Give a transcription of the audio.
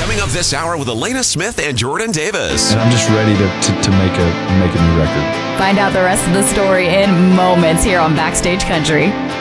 Coming up this hour with Elena Smith and Jordan Davis. And I'm just ready to make a new record. Find out the rest of the story in moments here on Backstage Country.